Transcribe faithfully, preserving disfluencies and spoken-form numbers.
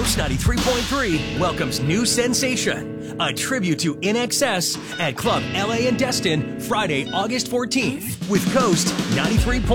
Coast ninety-three point three welcomes New Sensation, a tribute to I N X S at Club L A in Destin, Friday, August fourteenth, with Coast ninety-three point three.